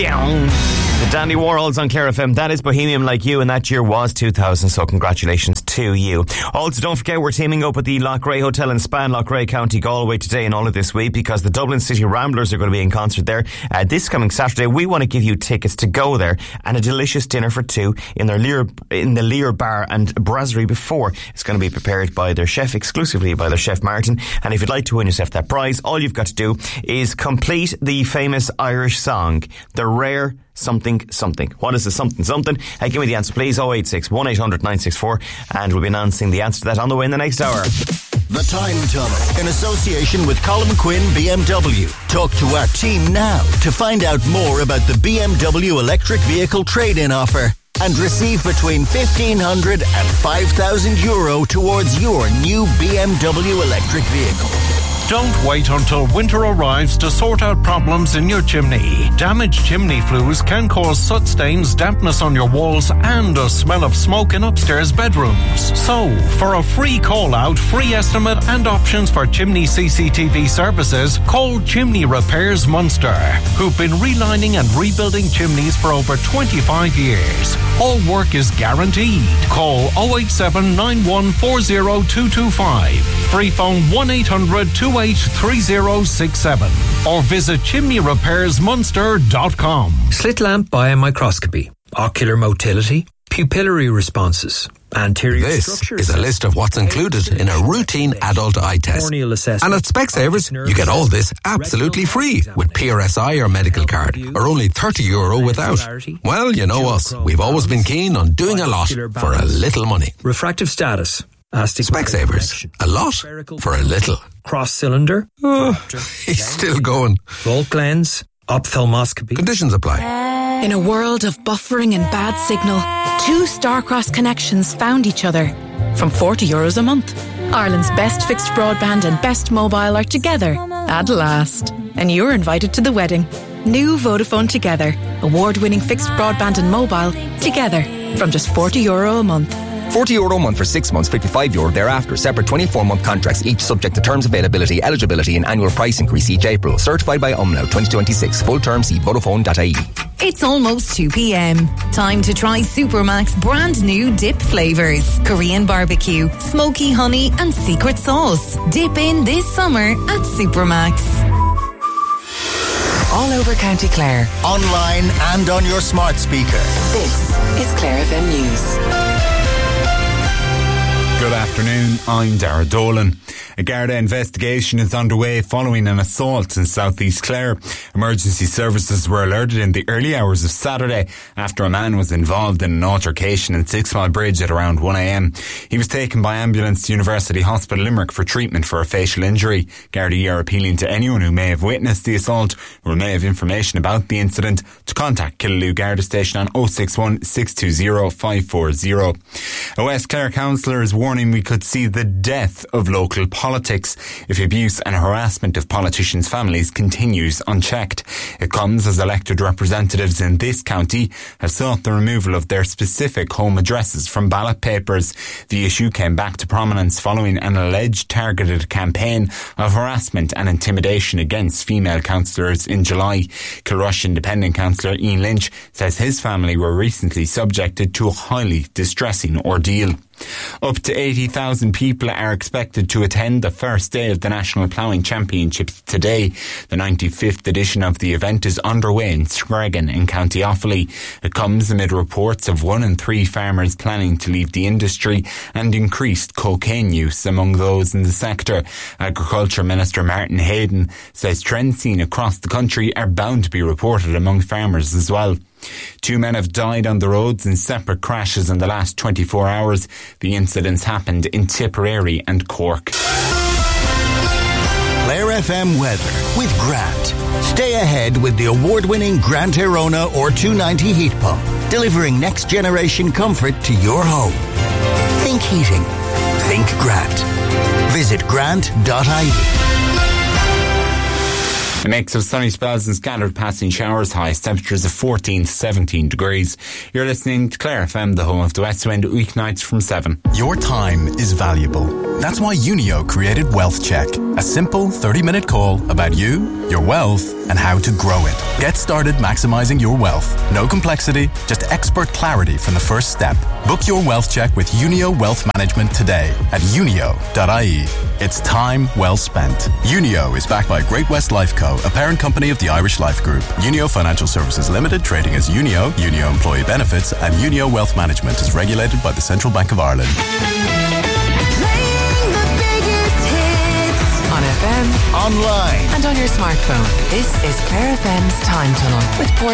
The Dandy Warhols on Clare FM. That is Bohemian Like You, and that year was 2000, so congratulations to you. Also, don't forget, we're teaming up with the Lochray Hotel and Spa in Lochray, County Galway today and all of this week, because the Dublin City Ramblers are going to be in concert there this coming Saturday. We want to give you tickets to go there and a delicious dinner for two in the Lear Bar and Brasserie before. It's going to be prepared by their chef, exclusively by their chef Martin. And if you'd like to win yourself that prize, all you've got to do is complete the famous Irish song, The Rare Something Something. What is the something something? Hey, give me the answer, please. 086 1800 964, and we'll be announcing the answer to that on the way in the next hour. The Time Tunnel, in association with Colin Quinn BMW. Talk to our team now to find out more about the BMW electric vehicle trade-in offer and receive between €1,500 and €5,000 towards your new BMW electric vehicle. Don't wait until winter arrives to sort out problems in your chimney. Damaged chimney flues can cause soot stains, dampness on your walls, and a smell of smoke in upstairs bedrooms. So, for a free call-out, free estimate, and options for chimney CCTV services, call Chimney Repairs Munster, who've been relining and rebuilding chimneys for over 25 years. All work is guaranteed. Call 087 9140 225. Free phone 1-800-283067 or visit chimneyrepairsmunster.com. Slit lamp biomicroscopy, ocular motility, pupillary responses, anterior structure. This is a list of what's included in a routine adult eye test. And at Specsavers, you get all this absolutely free with PRSI or medical card, or only €30 without. Well, you know us. We've always been keen on doing a lot for a little money. Refractive status. Specsavers. A lot for a little. Cross cylinder. He's still going. Volt lens. Ophthalmoscopy. Conditions apply. In a world of buffering and bad signal, two Starcross connections found each other from €40 a month. Ireland's best fixed broadband and best mobile are together at last. And you're invited to the wedding. New Vodafone Together. Award-winning fixed broadband and mobile together from just €40 a month. €40 a month for 6 months, €55 thereafter. Separate 24-month contracts, each subject to terms, availability, eligibility and annual price increase each April. Certified by Umlaut 2026. Full terms, see Vodafone.ie. It's almost 2 p.m. Time to try Supermac's brand new dip flavours. Korean barbecue, smoky honey and secret sauce. Dip in this summer at Supermac's. All over County Clare. Online and on your smart speaker. This is Clare FM News. Good afternoon, I'm Dara Dolan. A Garda investigation is underway following an assault in South East Clare. Emergency services were alerted in the early hours of Saturday after a man was involved in an altercation in 6 Mile Bridge at around 1 a.m. He was taken by ambulance to University Hospital Limerick for treatment for a facial injury. Gardaí are appealing to anyone who may have witnessed the assault or may have information about the incident to contact Killaloe Garda Station on 061 620 540. A West Clare councillor is warning we could see the death of local politics if abuse and harassment of politicians' families continues unchecked. It comes as elected representatives in this county have sought the removal of their specific home addresses from ballot papers. The issue came back to prominence following an alleged targeted campaign of harassment and intimidation against female councillors in July. Kilrush Independent councillor Ian Lynch says his family were recently subjected to a highly distressing ordeal. Up to 80,000 people are expected to attend the first day of the National Ploughing Championships today. The 95th edition of the event is underway in Screggan in County Offaly. It comes amid reports of 1 in 3 farmers planning to leave the industry and increased cocaine use among those in the sector. Agriculture Minister Martin Hayden says trends seen across the country are bound to be reported among farmers as well. 2 men have died on the roads in separate crashes in the last 24 hours. The incidents happened in Tipperary and Cork. Clare FM weather with Grant. Stay ahead with the award-winning Grant Airona or 290 heat pump, delivering next-generation comfort to your home. Think heating. Think Grant. Visit grant.ie. A mix of sunny spells and scattered passing showers, highest temperatures of 14 to 17 degrees. You're listening to Clare FM, the home of the West Wind, weeknights from 7. Your time is valuable. That's why Unio created Wealth Check, a simple 30-minute call about you, your wealth, and how to grow it. Get started maximising your wealth. No complexity, just expert clarity from the first step. Book your Wealth Check with Unio Wealth Management today at unio.ie. It's time well spent. Unio is backed by Great West Life Co., a parent company of the Irish Life Group. Unio Financial Services Limited, trading as Unio, Unio Employee Benefits, and Unio Wealth Management is regulated by the Central Bank of Ireland. On FM, online, and on your smartphone. This is Clare FM's Time Tunnel with Port